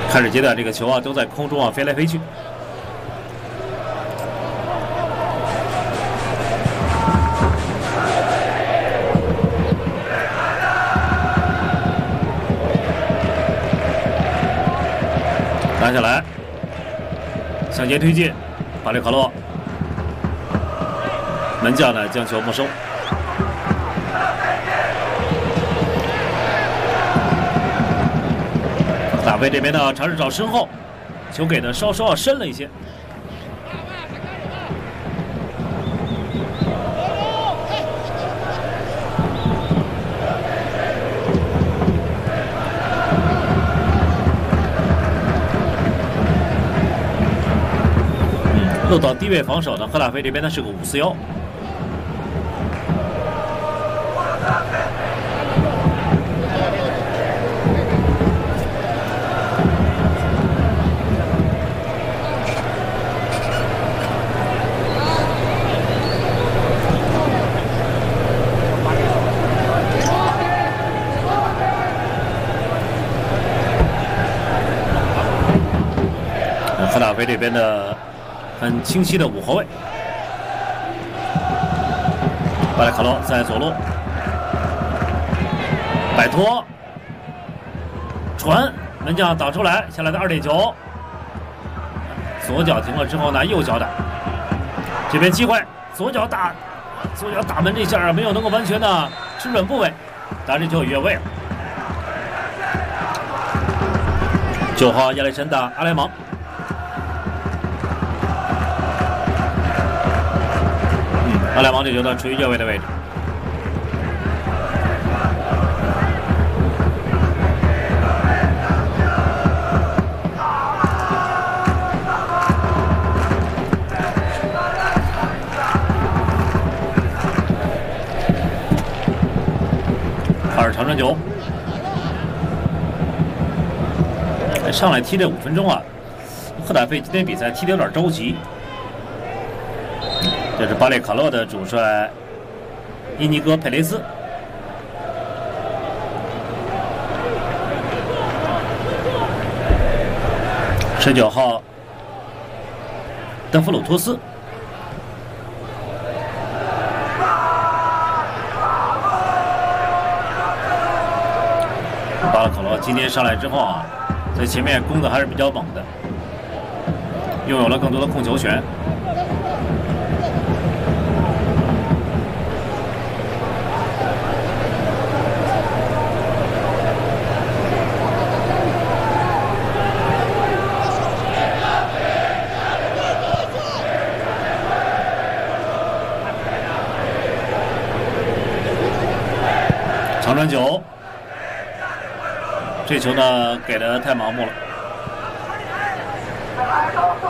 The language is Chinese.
开始阶段这个球啊都在空中啊飞来飞去。拿下来，向前推进，巴列卡洛，门将呢将球没收。大卫这边呢尝试找身后，球给的稍稍深了一些。漏到低位防守的赫拉菲这边呢是个5-4-1。赫拉菲这边的很清晰的5后卫，巴列卡洛在左路摆脱传，门将挡出来，下来的2.9，左脚停了之后呢，右脚打，这边机会，左脚打门这下没有能够完全的吃准部位，打这球越位了。9号亚历山大阿莱芒。阿莱芒这球呢处于越位的位置。卡尔长传球，上来踢这5分钟啊，赫塔费今天比赛踢得有点着急。这是巴列卡洛的主帅伊尼戈·佩雷斯。19号德弗鲁托斯。巴列卡洛今天上来之后啊，在前面攻的还是比较猛的，拥有了更多的控球权。长传球，这球呢给的太盲目了。